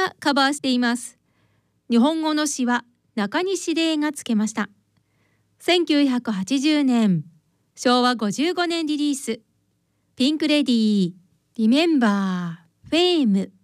がカバーしています。日本語の詩は中西礼がつけました。1980年、昭和55年リリース、ピンクレディー、リメンバー、フェーム。